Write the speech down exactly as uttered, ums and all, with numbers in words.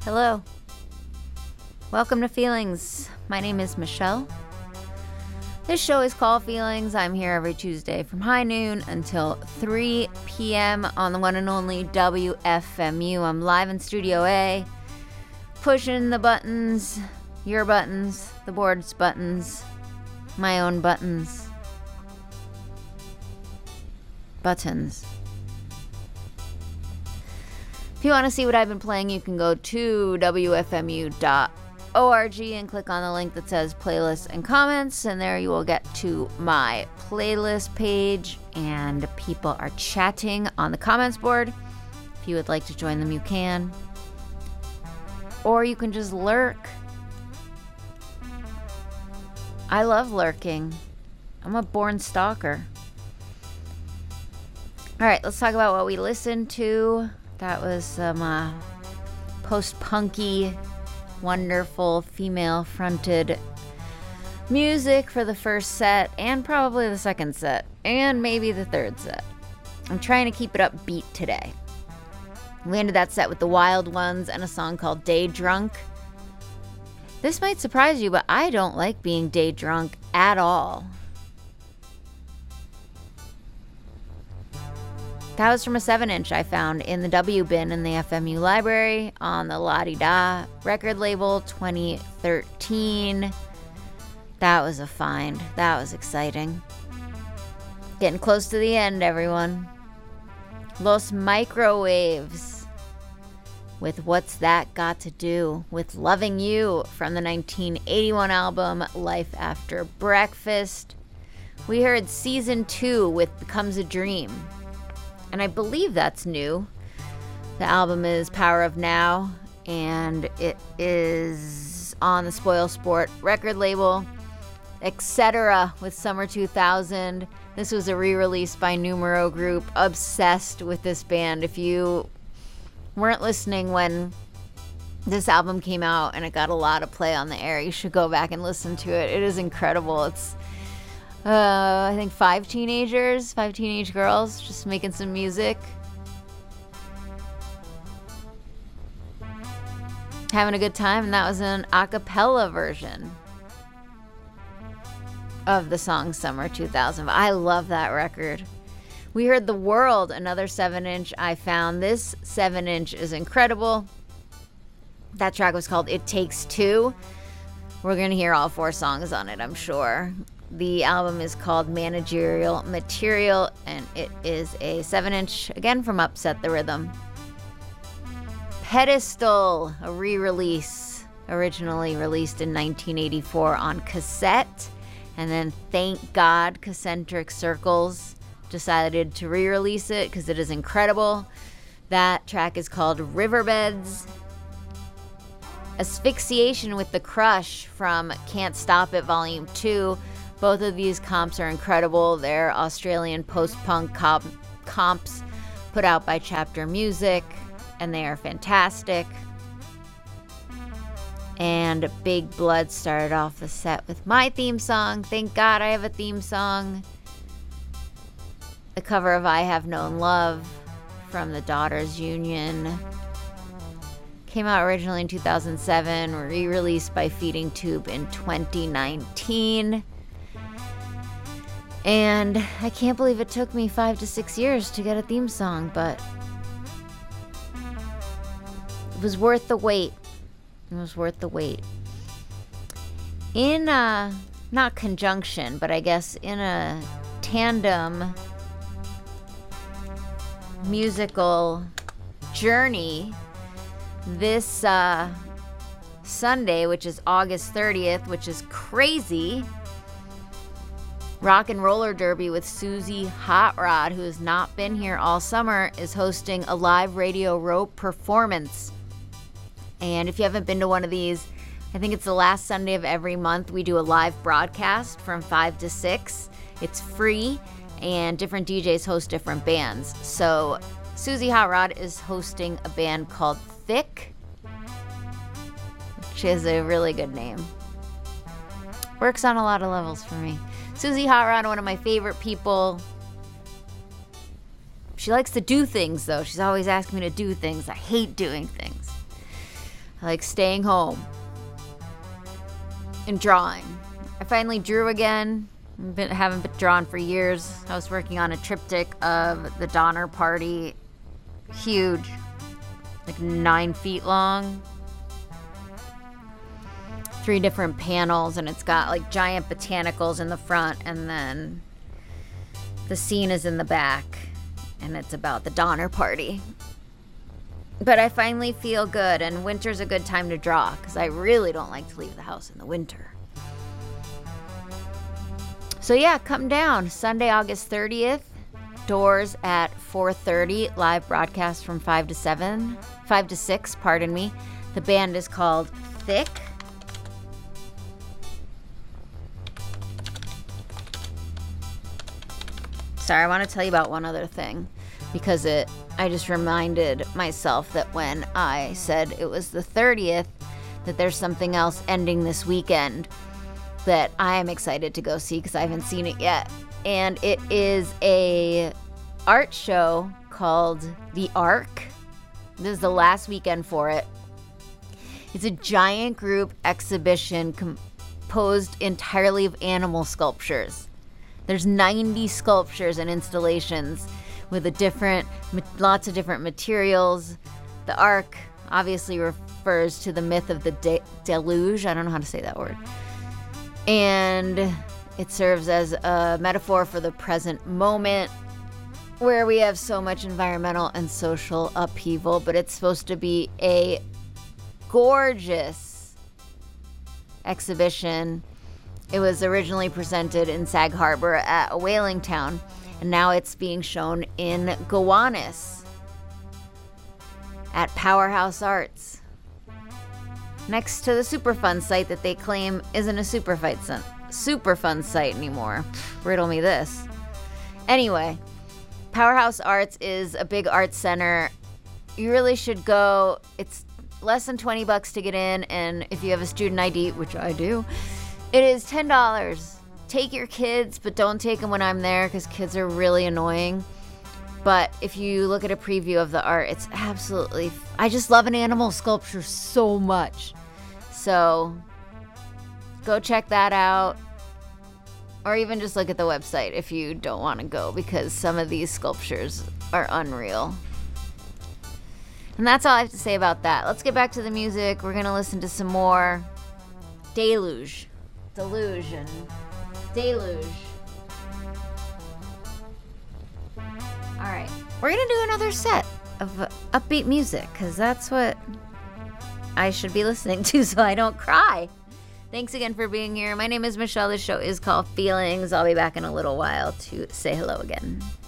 Hello. Welcome to Feelings. My name is Michelle. This show is called Feelings. I'm here every Tuesday from high noon until three p.m. on the one and only W F M U. I'm live in Studio A, pushing the buttons, your buttons, the board's buttons, my own buttons. Buttons. If you want to see what I've been playing, you can go to W F M U dot org and click on the link that says playlists and comments, and there you will get to my playlist page, and people are chatting on the comments board. If you would like to join them, you can. Or you can just lurk. I love lurking. I'm a born stalker. All right, let's talk about what we listened to. That was some uh, post-punky, wonderful female-fronted music for the first set, and probably the second set, and maybe the third set. I'm trying to keep it upbeat today. We ended that set with the Wild Ones and a song called Day Drunk. This might surprise you, but I don't like being day drunk at all. That was from a seven inch I found in the W bin in the F M U library on the La Di Da record label twenty thirteen. That was a find. That was exciting. Getting close to the end, everyone. Los Microwaves with What's That Got to Do with Loving You from the nineteen eighty-one album Life After Breakfast. We heard Season two with Becomes a Dream. And I believe that's new. The album is Power of Now, and it is on the Spoil Sport record label. Etc. with Summer two thousand. This was a re-release by Numero Group. Obsessed with this band. If you weren't listening when this album came out and it got a lot of play on the air, you should go back and listen to it. It is incredible. It's Uh, I think five teenagers, five teenage girls just making some music. Having a good time, and that was an a cappella version of the song Summer two thousand. I love that record. We heard The World, another seven inch I found. This seven inch is incredible. That track was called It Takes Two. We're going to hear all four songs on it, I'm sure. The album is called Managerial Material, and it is a seven inch, again from Upset the Rhythm. Pedestal, a re-release, originally released in nineteen eighty-four on cassette, and then thank God Concentric Circles decided to re-release it because it is incredible. That track is called Riverbeds. Asphyxiation with the Crush from Can't Stop It Volume two. Both of these comps are incredible. They're Australian post-punk comp- comps put out by Chapter Music, and they are fantastic. And Big Blood started off the set with my theme song. Thank God I have a theme song. The cover of I Have Known Love from the Daughters Union. Came out originally in two thousand seven, re-released by Feeding Tube in twenty nineteen. And I can't believe it took me five to six years to get a theme song, but it was worth the wait. It was worth the wait. In a, not conjunction, but I guess in a tandem musical journey, this uh, Sunday, which is August thirtieth, which is crazy, Rock and Roller Derby with Susie Hot Rod, who has not been here all summer, is hosting a live Radio Row performance. And if you haven't been to one of these, I think it's the last Sunday of every month. We do a live broadcast from five to six. It's free, and different D Js host different bands. So Susie Hot Rod is hosting a band called Thick, which is a really good name. Works on a lot of levels for me. Susie Hot Rod, one of my favorite people. She likes to do things, though. She's always asking me to do things. I hate doing things. I like staying home and drawing. I finally drew again. Been, haven't been drawn for years. I was working on a triptych of the Donner Party. Huge. Like nine feet long. Three different panels, and it's got like giant botanicals in the front, and then the scene is in the back, and it's about the Donner Party. But I finally feel good, and winter's a good time to draw, because I really don't like to leave the house in the winter. So yeah, come down. Sunday, August thirtieth. Doors at four thirty. Live broadcast from five to seven. five to six, pardon me. The band is called Thick. Sorry, I want to tell you about one other thing, because it I just reminded myself that when I said it was the thirtieth, that there's something else ending this weekend that I am excited to go see because I haven't seen it yet. And it is a art show called The Ark. This is the last weekend for it. It's a giant group exhibition composed entirely of animal sculptures. There's ninety sculptures and installations with a different, lots of different materials. The Ark obviously refers to the myth of the de- deluge. I don't know how to say that word. And it serves as a metaphor for the present moment where we have so much environmental and social upheaval, but it's supposed to be a gorgeous exhibition. It was originally presented in Sag Harbor at a whaling town, and now it's being shown in Gowanus at Powerhouse Arts, next to the Superfund site that they claim isn't a Superfight Superfund site anymore. Riddle me this. Anyway, Powerhouse Arts is a big art center. You really should go. It's less than twenty bucks to get in, and if you have a student I D, which I do, it is ten dollars. Take your kids, but don't take them when I'm there because kids are really annoying. But if you look at a preview of the art, it's absolutely... I just love an animal sculpture so much. So go check that out. Or even just look at the website if you don't want to go, because some of these sculptures are unreal. And that's all I have to say about that. Let's get back to the music. We're going to listen to some more Deluge. Delusion. Deluge. Alright. We're going to do another set of uh, upbeat music, because that's what I should be listening to so I don't cry. Thanks again for being here. My name is Michelle. This show is called Feelings. I'll be back in a little while to say hello again.